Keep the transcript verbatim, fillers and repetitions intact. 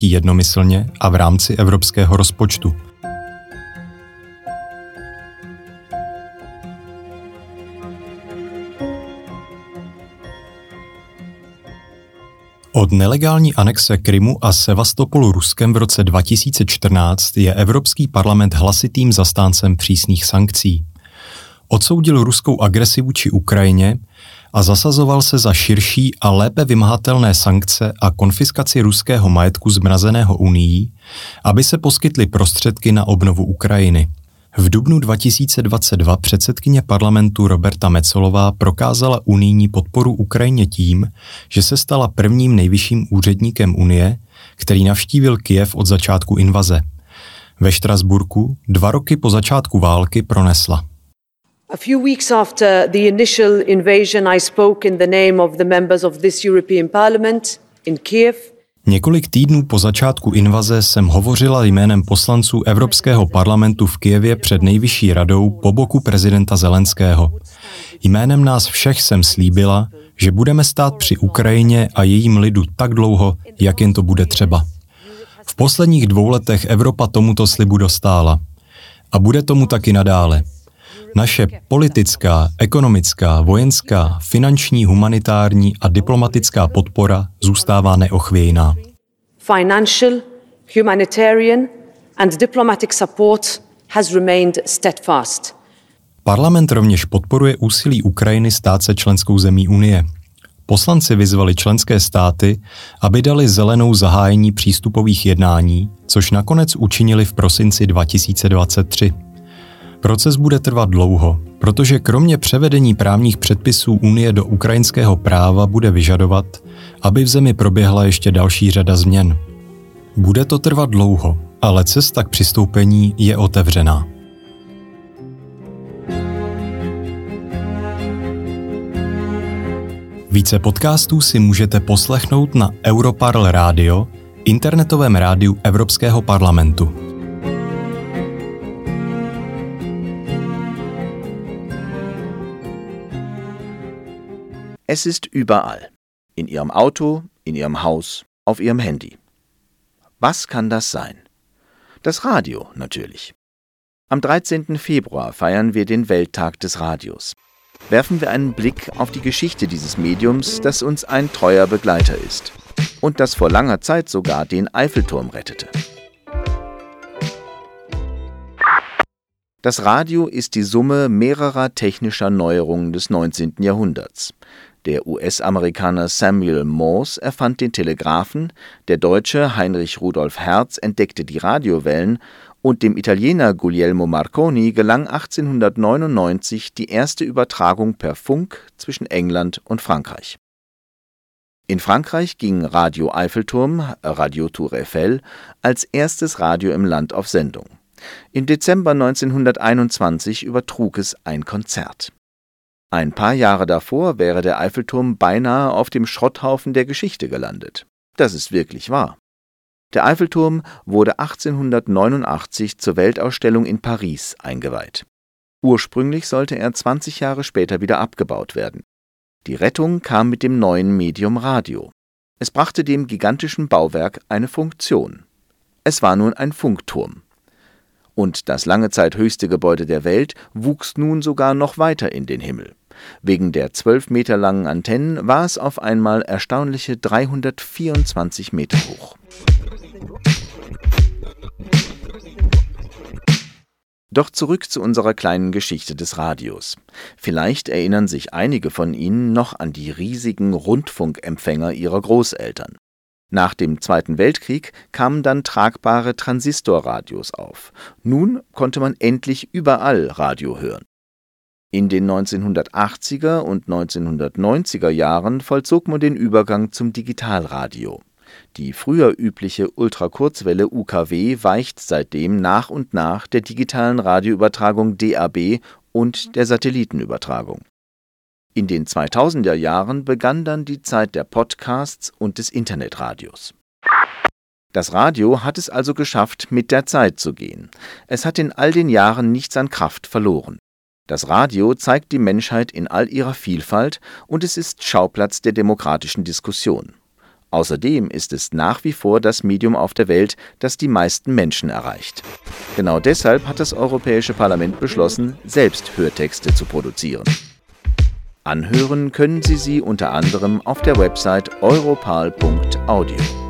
jednomyslně a v rámci evropského rozpočtu. Od nelegální anexe Krymu a Sevastopolu Ruskem v roce dva tisíce čtrnáct je Evropský parlament hlasitým zastáncem přísných sankcí. Odsoudil ruskou agresi vůči Ukrajině a zasazoval se za širší a lépe vymahatelné sankce a konfiskaci ruského majetku zmrazeného Unií, aby se poskytly prostředky na obnovu Ukrajiny. V dubnu dva tisíce dvacet dva předsedkyně parlamentu Roberta Metsolová prokázala unijní podporu Ukrajině tím, že se stala prvním nejvyšším úředníkem Unie, který navštívil Kyjev od začátku invaze. Ve Štrasburku dva roky po začátku války pronesla. A few weeks after the initial invasion, I spoke in the name of the members of this European Parliament in Kiev. Několik týdnů po začátku invaze jsem hovořila jménem poslanců Evropského parlamentu v Kyjevě před nejvyšší radou po boku prezidenta Zelenského. Jménem nás všech jsem slíbila, že budeme stát při Ukrajině a jejím lidu tak dlouho, jak jen to bude třeba. V posledních dvou letech Evropa tomuto slibu dostála. A bude tomu taky nadále. Naše politická, ekonomická, vojenská, finanční, humanitární a diplomatická podpora zůstává neochvějná. Financial, humanitarian and diplomatic support has remained steadfast. Parlament rovněž podporuje úsilí Ukrajiny stát se členskou zemí Unie. Poslanci vyzvali členské státy, aby dali zelenou zahájení přístupových jednání, což nakonec učinili v prosinci dva tisíce dvacet tři. Proces bude trvat dlouho, protože kromě převedení právních předpisů Unie do ukrajinského práva bude vyžadovat, aby v zemi proběhla ještě další řada změn. Bude to trvat dlouho, ale cesta k přistoupení je otevřená. Více podcastů si můžete poslechnout na Europarl Radio, internetovém rádiu Evropského parlamentu. Es ist überall. In Ihrem Auto, in Ihrem Haus, auf Ihrem Handy. Was kann das sein? Das Radio natürlich. Am dreizehnten Februar feiern wir den Welttag des Radios. Werfen wir einen Blick auf die Geschichte dieses Mediums, das uns ein treuer Begleiter ist und das vor langer Zeit sogar den Eiffelturm rettete. Das Radio ist die Summe mehrerer technischer Neuerungen des neunzehnten Jahrhunderts. Der U S-Amerikaner Samuel Morse erfand den Telegraphen, der Deutsche Heinrich Rudolf Hertz entdeckte die Radiowellen und dem Italiener Guglielmo Marconi gelang achtzehnhundertneunundneunzig die erste Übertragung per Funk zwischen England und Frankreich. In Frankreich ging Radio Eiffelturm, Radio Tour Eiffel, als erstes Radio im Land auf Sendung. Im Dezember neunzehnhunderteinundzwanzig übertrug es ein Konzert. Ein paar Jahre davor wäre der Eiffelturm beinahe auf dem Schrotthaufen der Geschichte gelandet. Das ist wirklich wahr. Der Eiffelturm wurde achtzehnhundertneunundachtzig zur Weltausstellung in Paris eingeweiht. Ursprünglich sollte er zwanzig Jahre später wieder abgebaut werden. Die Rettung kam mit dem neuen Medium Radio. Es brachte dem gigantischen Bauwerk eine Funktion. Es war nun ein Funkturm. Und das lange Zeit höchste Gebäude der Welt wuchs nun sogar noch weiter in den Himmel. Wegen der zwölf Meter langen Antennen war es auf einmal erstaunliche dreihundertvierundzwanzig Meter hoch. Doch zurück zu unserer kleinen Geschichte des Radios. Vielleicht erinnern sich einige von Ihnen noch an die riesigen Rundfunkempfänger ihrer Großeltern. Nach dem Zweiten Weltkrieg kamen dann tragbare Transistorradios auf. Nun konnte man endlich überall Radio hören. In den neunzehnhundertachtziger und neunzehnhundertneunziger Jahren vollzog man den Übergang zum Digitalradio. Die früher übliche Ultrakurzwelle U K W weicht seitdem nach und nach der digitalen Radioübertragung D A B und der Satellitenübertragung. In den zweitausender Jahren begann dann die Zeit der Podcasts und des Internetradios. Das Radio hat es also geschafft, mit der Zeit zu gehen. Es hat in all den Jahren nichts an Kraft verloren. Das Radio zeigt die Menschheit in all ihrer Vielfalt und es ist Schauplatz der demokratischen Diskussion. Außerdem ist es nach wie vor das Medium auf der Welt, das die meisten Menschen erreicht. Genau deshalb hat das Europäische Parlament beschlossen, selbst Hörtexte zu produzieren. Anhören können Sie sie unter anderem auf der Website europal punkt audio.